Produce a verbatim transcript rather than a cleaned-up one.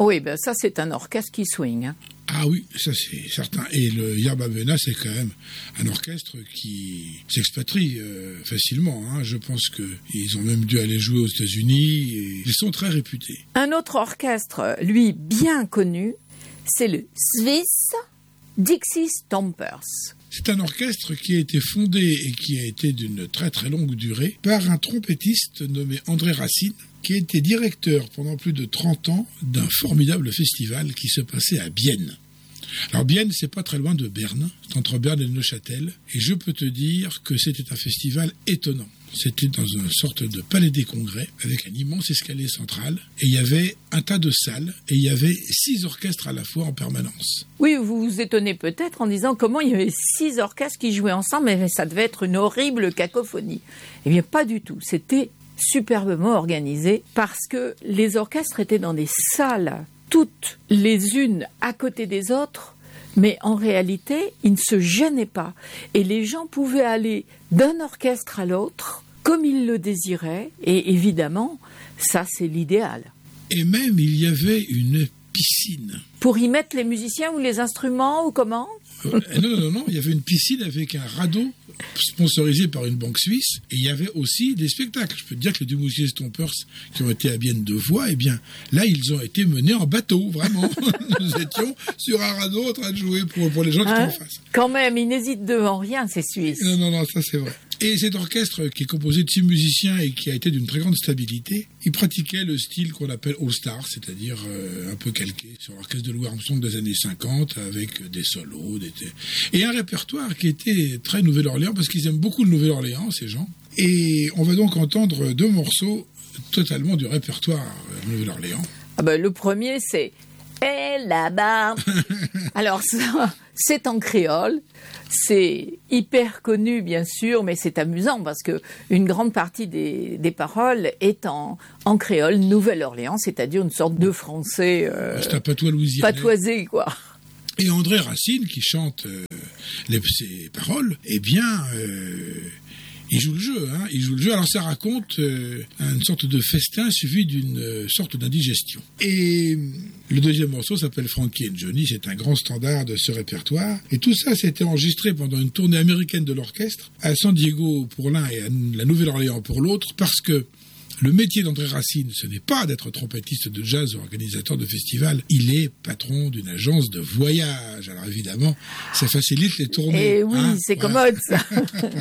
Oui, ben ça c'est un orchestre qui swing. Hein. Ah oui, ça c'est certain. Et le Yerba Buena, c'est quand même un orchestre qui s'expatrie euh, facilement. Hein. Je pense qu'ils ont même dû aller jouer aux États-Unis. Et ils sont très réputés. Un autre orchestre, lui, bien connu, c'est le Swiss Dixie Stompers. C'est un orchestre qui a été fondé et qui a été d'une très très longue durée par un trompettiste nommé André Racine, qui était directeur pendant plus de trente ans d'un formidable festival qui se passait à Bienne. Alors Bienne, c'est pas très loin de Berne, c'est entre Berne et Neuchâtel, et je peux te dire que c'était un festival étonnant. C'était dans une sorte de palais des congrès, avec un immense escalier central, et il y avait un tas de salles, et il y avait six orchestres à la fois en permanence. Oui, vous vous étonnez peut-être en disant comment il y avait six orchestres qui jouaient ensemble, mais ça devait être une horrible cacophonie. Eh bien, pas du tout. C'était superbement organisé, parce que les orchestres étaient dans des salles, toutes les unes à côté des autres, mais en réalité, ils ne se gênaient pas. Et les gens pouvaient aller d'un orchestre à l'autre, comme ils le désiraient, et évidemment, ça c'est l'idéal. Et même, il y avait une piscine. Pour y mettre les musiciens ou les instruments, ou comment ? euh, Non, non, non, il y avait une piscine avec un radeau sponsorisé par une banque suisse, et il y avait aussi des spectacles. Je peux te dire que les Dixie Stompers qui ont été à Bienne deux fois, eh bien, là, ils ont été menés en bateau, vraiment. Nous étions sur un radeau en train de jouer pour, pour les gens qui hein, étaient en face. Quand même, ils n'hésitent devant rien, ces Suisses. Non, non, non, ça c'est vrai. Et cet orchestre qui est composé de six musiciens et qui a été d'une très grande stabilité, il pratiquait le style qu'on appelle All-Star, c'est-à-dire euh, un peu calqué sur l'orchestre de Louis Armstrong des années cinquante, avec des solos, des... et un répertoire qui était très Nouvelle-Orléans, parce qu'ils aiment beaucoup le Nouvelle-Orléans, ces gens. Et on va donc entendre deux morceaux totalement du répertoire Nouvelle-Orléans. Ah ben, le premier, c'est « Et là-bas ». Alors ça, c'est en créole. C'est hyper connu, bien sûr, mais c'est amusant parce que une grande partie des, des paroles est en, en créole Nouvelle-Orléans, c'est-à-dire une sorte de français euh, c'est un patois louisianais. Patoisé, quoi. Et André Racine, qui chante euh, les, ces paroles, eh bien, euh, il joue le jeu. Hein, il joue le jeu. Alors ça raconte euh, une sorte de festin suivi d'une euh, sorte d'indigestion. Et le deuxième morceau s'appelle Frankie and Johnny. C'est un grand standard de ce répertoire. Et tout ça, c'était enregistré pendant une tournée américaine de l'orchestre à San Diego pour l'un et à la Nouvelle-Orléans pour l'autre, parce que le métier d'André Racine, ce n'est pas d'être trompettiste de jazz ou organisateur de festival. Il est patron d'une agence de voyage. Alors évidemment, ça facilite les tournées. Et oui, hein, c'est voilà. commode, ça.